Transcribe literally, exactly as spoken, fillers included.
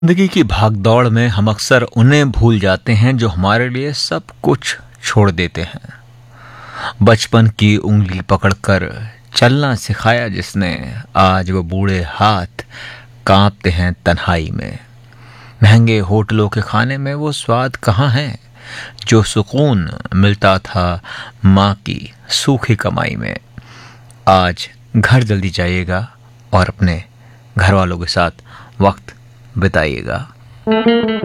जिंदगी की भागदौड़ में हम अक्सर उन्हें भूल जाते हैं जो हमारे लिए सब कुछ छोड़ देते हैं। बचपन की उंगली पकड़कर चलना सिखाया जिसने, आज वो बूढ़े हाथ कांपते हैं तन्हाई में। महंगे होटलों के खाने में वो स्वाद कहाँ है जो सुकून मिलता था माँ की सूखी कमाई में। आज घर जल्दी जाइएगा और अपने घर वालों के साथ वक्त बिताइएगा।